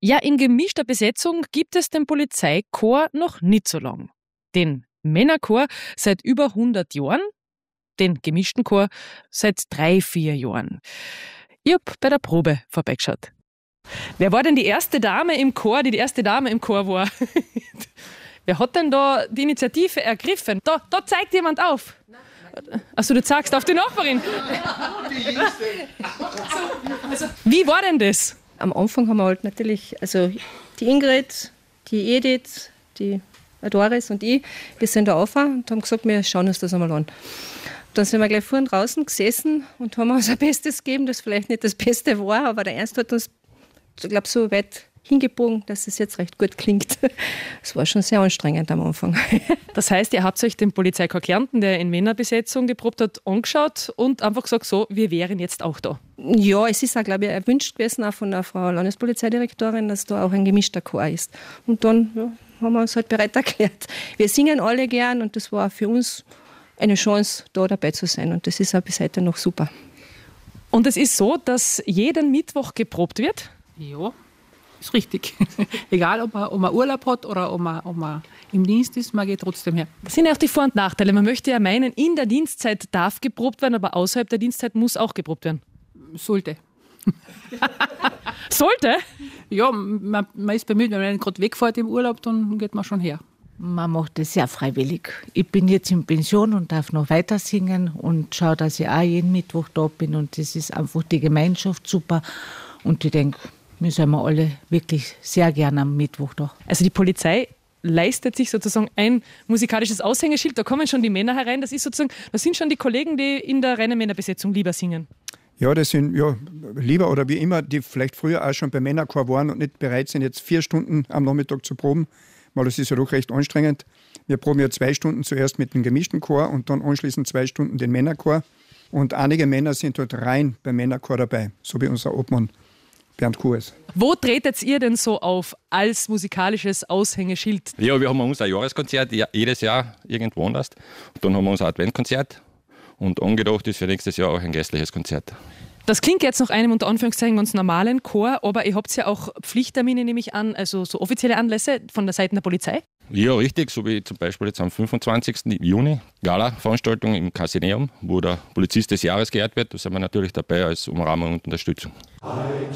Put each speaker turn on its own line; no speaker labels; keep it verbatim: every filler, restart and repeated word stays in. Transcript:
Ja, in gemischter Besetzung gibt es den Polizeichor noch nicht so lang. Den Männerchor seit über hundert Jahren, den gemischten Chor seit drei, vier Jahren. Ich hab bei der Probe vorbeigeschaut. Wer war denn die erste Dame im Chor, die die erste Dame im Chor war? Wer hat denn da die Initiative ergriffen? Da, da zeigt jemand auf. Achso, du zeigst auf die Nachbarin. Wie war denn das?
Am Anfang haben wir halt natürlich, also die Ingrid, die Edith, die Doris und ich, wir sind da rauf und haben gesagt, wir schauen uns das einmal an. Dann sind wir gleich vorhin draußen gesessen und haben unser Bestes gegeben, das vielleicht nicht das Beste war, aber der Ernst hat uns, ich glaube, so weit hingebogen, dass es jetzt recht gut klingt. Es war schon sehr anstrengend am Anfang.
Das heißt, ihr habt euch den Polizeichor Kärnten, der in Männerbesetzung geprobt hat, angeschaut und einfach gesagt, so, wir wären jetzt auch da.
Ja, es ist auch, glaube ich, erwünscht gewesen, auch von der Frau Landespolizeidirektorin, dass da auch ein gemischter Chor ist. Und dann ja, haben wir uns halt bereit erklärt. Wir singen alle gern und das war für uns eine Chance, da dabei zu sein. Und das ist auch bis heute noch super.
Und es ist so, dass jeden Mittwoch geprobt wird?
Ja, ist richtig. Egal, ob man, ob man Urlaub hat oder ob man, ob man im Dienst ist, man geht trotzdem her.
Das sind ja auch die Vor- und Nachteile. Man möchte ja meinen, in der Dienstzeit darf geprobt werden, aber außerhalb der Dienstzeit muss auch geprobt werden.
Sollte.
Sollte?
Ja, man, man ist bemüht, wenn man gerade wegfährt im Urlaub, dann geht man schon her.
Man macht das sehr freiwillig. Ich bin jetzt in Pension und darf noch weiter singen und schaue, dass ich auch jeden Mittwoch da bin. Und das ist einfach die Gemeinschaft super. Und ich denke, wir sind wir alle wirklich sehr gerne am Mittwoch da.
Also die Polizei leistet sich sozusagen ein musikalisches Aushängeschild. Da kommen schon die Männer herein. Das ist sozusagen, das sind schon die Kollegen, die in der reinen Männerbesetzung lieber singen.
Ja, das sind ja lieber oder wie immer, die vielleicht früher auch schon beim Männerchor waren und nicht bereit sind, jetzt vier Stunden am Nachmittag zu proben, weil das ist ja doch recht anstrengend. Wir proben ja zwei Stunden zuerst mit dem gemischten Chor und dann anschließend zwei Stunden den Männerchor. Und einige Männer sind dort rein beim Männerchor dabei, so wie unser Obmann Bernd Kuhs.
Wo tretet ihr denn so auf als musikalisches Aushängeschild?
Ja, wir haben unser Jahreskonzert jedes Jahr irgendwo anders. Und dann haben wir unser Adventkonzert. Und angedacht ist für nächstes Jahr auch ein geistliches Konzert.
Das klingt jetzt nach einem unter Anführungszeichen ganz normalen Chor, aber ihr habt ja auch Pflichttermine, nehme ich an, also so offizielle Anlässe von der Seite der Polizei?
Ja, richtig, so wie zum Beispiel jetzt am fünfundzwanzigsten Juni, Gala-Veranstaltung im Casineum, wo der Polizist des Jahres geehrt wird. Da sind wir natürlich dabei als Umrahmung und Unterstützung.